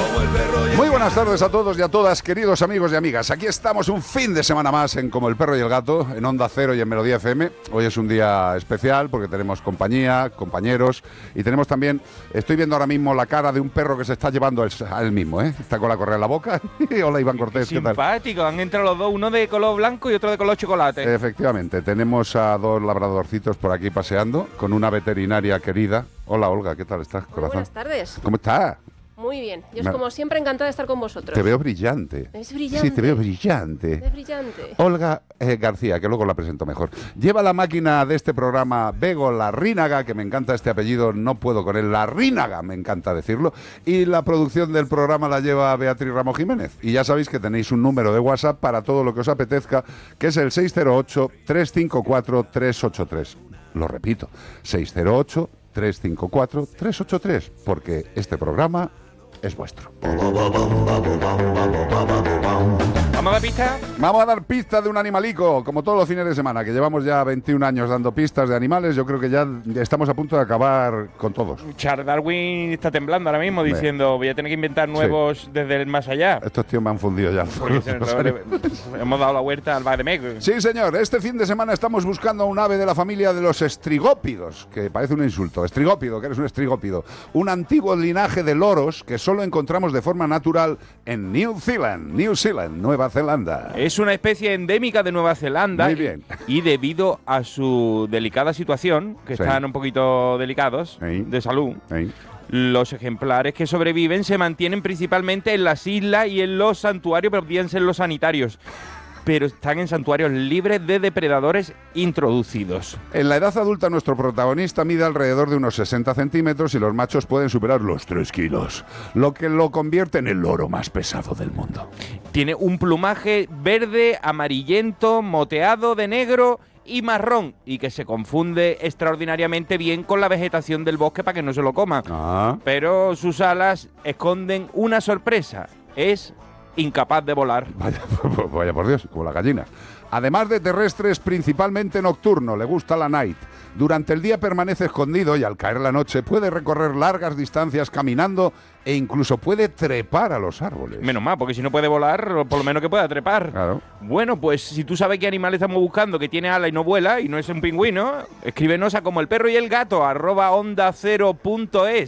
Muy buenas tardes a todos y a todas, queridos amigos y amigas. Aquí estamos un fin de semana más en Como el Perro y el Gato, en Onda Cero y en Melodía FM. Hoy es un día especial porque tenemos compañía, compañeros y tenemos también, estoy viendo ahora mismo la cara de un perro que se está llevando a él mismo, ¿eh? Está con la correa en la boca. Hola, Iván Cortés, ¿qué tal? Simpático, han entrado los dos, uno de color blanco y otro de color chocolate. Efectivamente, tenemos a dos labradorcitos por aquí paseando con una veterinaria querida. Hola, Olga, ¿qué tal estás, corazón? Buenas tardes. ¿Cómo estás? Muy bien. Yo, como siempre, encantada de estar con vosotros. Te veo brillante. Es brillante. Sí, te veo brillante. Es brillante. Olga García, que luego la presento mejor. Lleva la máquina de este programa Bego Larrínaga, que me encanta este apellido, no puedo con él. Larrínaga, me encanta decirlo. Y la producción del programa la lleva Beatriz Ramos Jiménez. Y ya sabéis que tenéis un número de WhatsApp para todo lo que os apetezca, que es el 608-354-383. Lo repito, 608-354-383, porque este programa es vuestro. ¿Vamos a dar pista? Vamos a dar pistas de un animalico, como todos los fines de semana, que llevamos ya 21 años dando pistas de animales. Yo creo que ya estamos a punto de acabar con todos. Charles Darwin está temblando ahora mismo, diciendo voy a tener que inventar nuevos desde el más allá. Estos tíos me han fundido ya. Hemos dado la vuelta al Bademecum. Sí, señor. Este fin de semana estamos buscando a un ave de la familia de los estrigópidos, que parece un insulto. Estrigópido, que eres un estrigópido. Un antiguo linaje de loros que solo encontramos de forma natural en New Zealand, Nueva Zelanda. Es una especie endémica de Nueva Zelanda. Muy bien. Y debido a su delicada situación, que están un poquito delicados de salud, los ejemplares que sobreviven se mantienen principalmente en las islas y en los santuarios, pero podrían ser los sanitarios. Pero están en santuarios libres de depredadores introducidos. En la edad adulta nuestro protagonista mide alrededor de unos 60 centímetros y los machos pueden superar los 3 kilos, lo que lo convierte en el loro más pesado del mundo. Tiene un plumaje verde, amarillento, moteado de negro y marrón, y que se confunde extraordinariamente bien con la vegetación del bosque para que no se lo coma. Pero sus alas esconden una sorpresa. Es incapaz de volar. Vaya por Dios, como las gallinas. Además de terrestres, principalmente nocturno, le gusta la night. Durante el día permanece escondido y al caer la noche puede recorrer largas distancias caminando e incluso puede trepar a los árboles. Menos mal, porque si no puede volar, por lo menos que pueda trepar. Claro. Bueno, pues si tú sabes qué animal estamos buscando, que tiene ala y no vuela, y no es un pingüino, escríbenos a como el perro y el gato @ondacero.es.